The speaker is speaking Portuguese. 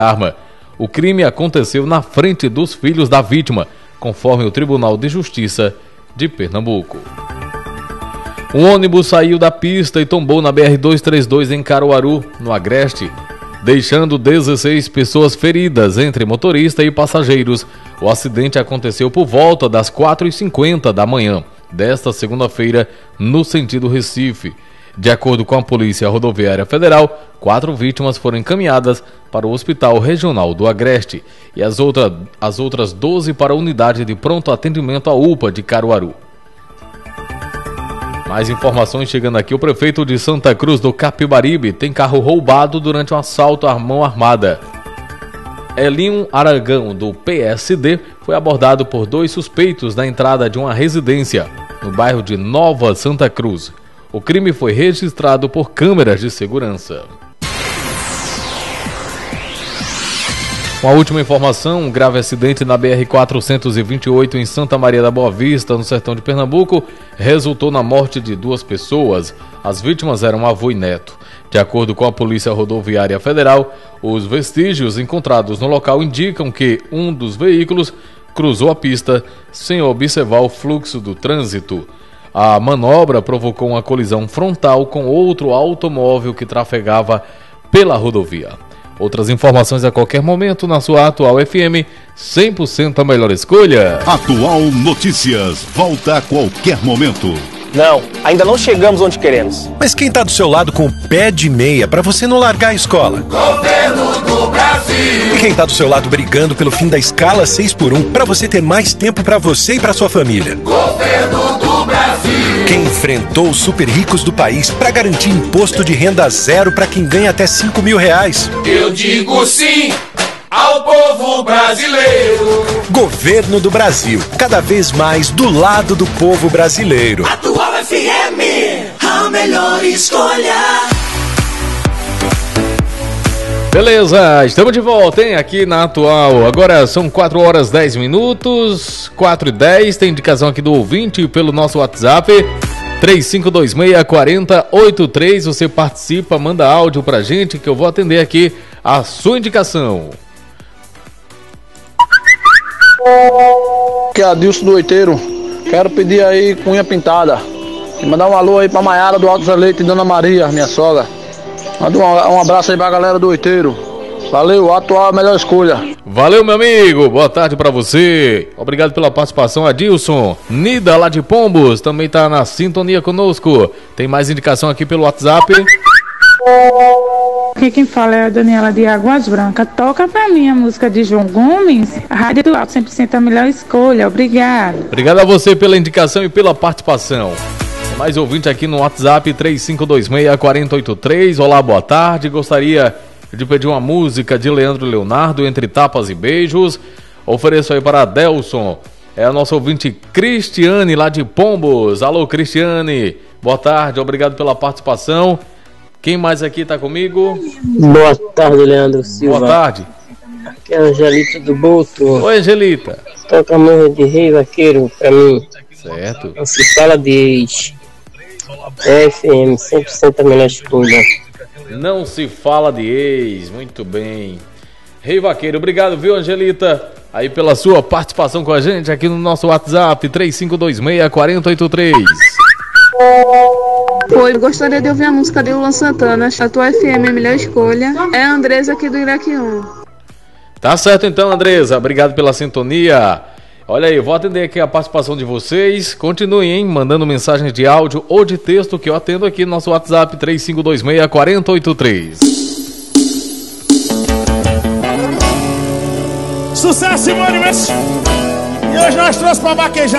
arma. O crime aconteceu na frente dos filhos da vítima, conforme o Tribunal de Justiça de Pernambuco. Um ônibus saiu da pista e tombou na BR-232 em Caruaru, no Agreste, deixando 16 pessoas feridas, entre motorista e passageiros. O acidente aconteceu por volta das 4h50 da manhã desta segunda-feira, no sentido Recife. De acordo com a Polícia Rodoviária Federal, 4 vítimas foram encaminhadas para o Hospital Regional do Agreste e as outras 12 para a Unidade de Pronto Atendimento à UPA de Caruaru. Mais informações chegando aqui. O prefeito de Santa Cruz do Capibaribe tem carro roubado durante um assalto à mão armada. Elinho Aragão, do PSD, foi abordado por 2 suspeitos na entrada de uma residência no bairro de Nova Santa Cruz. O crime foi registrado por câmeras de segurança. Uma última informação: um grave acidente na BR-428 em Santa Maria da Boa Vista, no sertão de Pernambuco, resultou na morte de 2 pessoas. As vítimas eram avô e neto. De acordo com a Polícia Rodoviária Federal, os vestígios encontrados no local indicam que um dos veículos cruzou a pista sem observar o fluxo do trânsito. A manobra provocou uma colisão frontal com outro automóvel que trafegava pela rodovia. Outras informações a qualquer momento na sua Atual FM, 100% a melhor escolha. Atual Notícias, volta a qualquer momento. Não, ainda não chegamos onde queremos. Mas quem tá do seu lado com o pé de meia pra você não largar a escola? Governo do Brasil. E quem tá do seu lado brigando pelo fim da escala 6x1 pra você ter mais tempo pra você e pra sua família? Governo do Brasil. Quem enfrentou os super ricos do país pra garantir imposto de renda zero pra quem ganha até R$5.000? Eu digo sim ao povo brasileiro. Governo do Brasil, cada vez mais do lado do povo brasileiro. Atual FM, a melhor escolha. Beleza, estamos de volta, hein, aqui na Atual. Agora são 4h10, 4h10, tem indicação aqui do ouvinte pelo nosso WhatsApp, 3526-4083, você participa, manda áudio pra gente que eu vou atender aqui a sua indicação. Que é Adilson do Oiteiro, quero pedir aí cunha pintada e mandar um alô aí pra Maiara do Alto Zé Leite e Dona Maria, minha sogra. Manda um abraço aí pra galera do Oiteiro. Valeu, Atual a melhor escolha. Valeu, meu amigo, boa tarde pra você. Obrigado pela participação, Adilson. Nida lá de Pombos também tá na sintonia conosco. Tem mais indicação aqui pelo WhatsApp. Aqui quem fala é a Daniela de Águas Brancas. Toca pra mim a música de João Gomes. A Rádio do Alto 100% a melhor escolha. Obrigado. Obrigado a você pela indicação e pela participação. Tem mais ouvinte aqui no WhatsApp 3526-4083. Olá, boa tarde. Gostaria de pedir uma música de Leandro Leonardo, Entre Tapas e Beijos. Ofereço aí para Delson. É a nossa ouvinte Cristiane lá de Pombos. Alô, Cristiane. Boa tarde, obrigado pela participação. Quem mais aqui tá comigo? Boa tarde, Leandro Silva. Boa tarde. Aqui é a Angelita do Boto. Oi, Angelita. Toca a música de Rei Vaqueiro pra mim. Certo. Não se fala de ex. FM, 100% a melhor escolha. Não se fala de ex. Muito bem. Rei Vaqueiro, obrigado, viu, Angelita? Aí pela sua participação com a gente aqui no nosso WhatsApp, 3526-4083. Oi, gostaria de ouvir a música de Luan Santana, Atual FM, a melhor escolha. É a Andresa aqui do Iraque 1. Tá certo então, Andresa, obrigado pela sintonia. Olha aí, vou atender aqui a participação de vocês. Continuem, hein, mandando mensagens de áudio ou de texto que eu atendo aqui no nosso WhatsApp, 3526-4083. Sucesso, Simone! E hoje nós trouxemos pra vaquejar.